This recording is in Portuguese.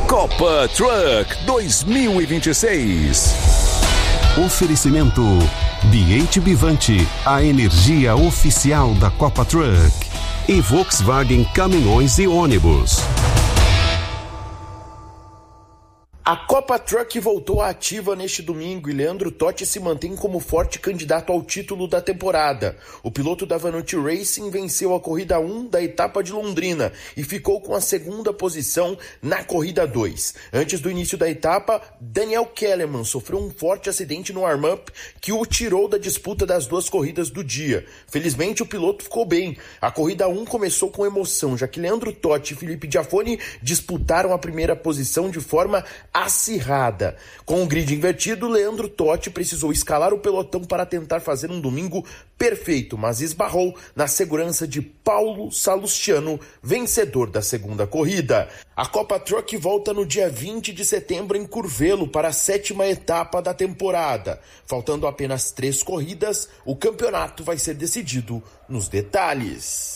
Copa Truck 2026. Oferecimento BH Bivante, a energia oficial da Copa Truck. E Volkswagen Caminhões e Ônibus. A Copa Truck voltou à ativa neste domingo e Leandro Totti se mantém como forte candidato ao título da temporada. O piloto da Vanucci Racing venceu a corrida 1 da etapa de Londrina e ficou com a segunda posição na corrida 2. Antes do início da etapa, Daniel Kellerman sofreu um forte acidente no warm-up que o tirou da disputa das duas corridas do dia. Felizmente, o piloto ficou bem. A corrida 1 começou com emoção, já que Leandro Totti e Felipe Giafoni disputaram a primeira posição de forma acirrada. Com o grid invertido, Leandro Totti precisou escalar o pelotão para tentar fazer um domingo perfeito, mas esbarrou na segurança de Paulo Salustiano, vencedor da segunda corrida. A Copa Truck volta no dia 20 de setembro em Curvelo para a 7ª etapa da temporada. Faltando apenas 3 corridas, o campeonato vai ser decidido nos detalhes.